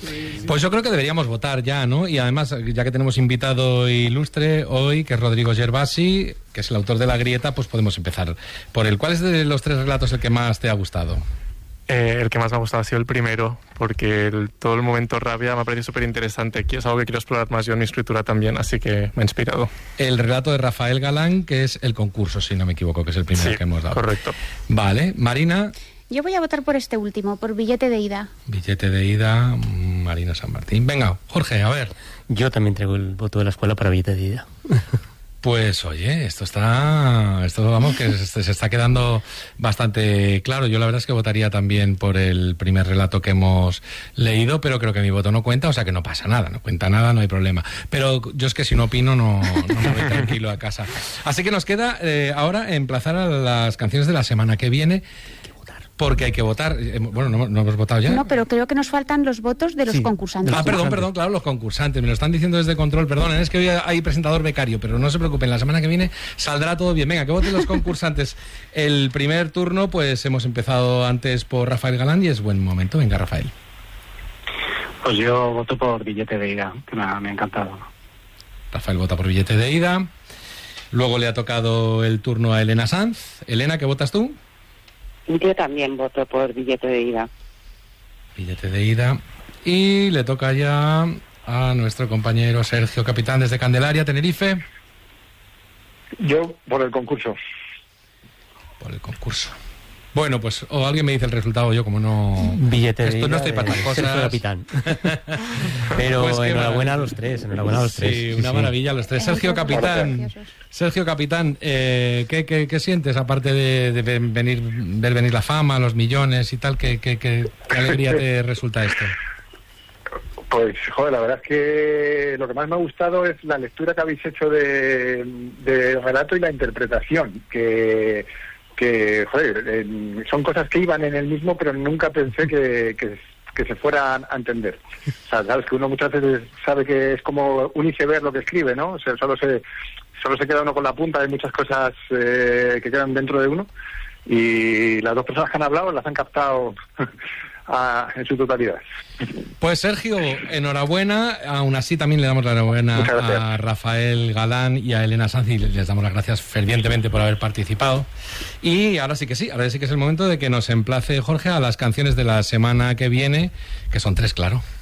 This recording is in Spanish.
Pues yo creo que deberíamos votar ya, ¿no? Y además, ya que tenemos invitado ilustre hoy, que es Rodrigo Gervasi, que es el autor de La Grieta, pues podemos empezar por él. ¿Cuál es de los tres relatos el que más te ha gustado? El que más me ha gustado ha sido el primero, porque todo el momento rabia me ha parecido súper interesante. Es algo que quiero explorar más yo en mi escritura también, así que me ha inspirado. El relato de Rafael Galán, que es El concurso, si no me equivoco, que es el primero que hemos dado. Correcto. Vale, Marina. Yo voy a votar por este último, por Billete de ida. Billete de ida, Marina San Martín. Venga, Jorge, a ver. Yo también traigo el voto de la escuela para Billete de ida. Pues oye, esto vamos, que se está quedando bastante claro. Yo la verdad es que votaría también por el primer relato que hemos leído, pero creo que mi voto no cuenta, o sea que no pasa nada, no cuenta nada, no hay problema. Pero yo es que si no opino no me voy tranquilo a casa. Así que nos queda ahora emplazar a las canciones de la semana que viene. Porque hay que votar. Bueno, no hemos votado ya. No, pero creo que nos faltan los votos de los concursantes. Perdón, claro, los concursantes. Me lo están diciendo desde control. Perdonen, es que hoy hay presentador becario, pero no se preocupen, la semana que viene saldrá todo bien. Venga, que voten los concursantes. El primer turno, pues hemos empezado antes por Rafael Galán y es buen momento. Venga, Rafael. Pues yo voto por Billete de ida, que me ha encantado. Rafael vota por Billete de ida. Luego le ha tocado el turno a Elena Sanz. Elena, ¿qué votas tú? Yo también voto por Billete de ida. Billete de ida. Y le toca ya a nuestro compañero Sergio Capitán desde Candelaria, Tenerife. Yo por el concurso. Por el concurso. Bueno, pues alguien me dice el resultado, yo como no... Billete de esto ida no estoy para estas cosas. Sergio Capitán. Pero pues enhorabuena a los tres, Sí, una maravilla a los tres. Sergio Capitán, ¿qué sientes aparte de ver venir la fama, los millones y tal? ¿Qué alegría te resulta esto? Pues, joder, la verdad es que lo que más me ha gustado es la lectura que habéis hecho del relato y la interpretación, que joder, son cosas que iban en el mismo, pero nunca pensé que se fueran a entender. O sea, sabes que uno muchas veces sabe que es como un iceberg lo que escribe, ¿no? O sea, solo se queda uno con la punta, hay muchas cosas que quedan dentro de uno, y las dos personas que han hablado las han captado en su totalidad. Pues Sergio, enhorabuena. Aún así también le damos la enhorabuena a Rafael Galán y a Elena Sanz y les damos las gracias fervientemente por haber participado. Y ahora sí que es el momento de que nos emplace Jorge a las canciones de la semana que viene, que son tres, claro.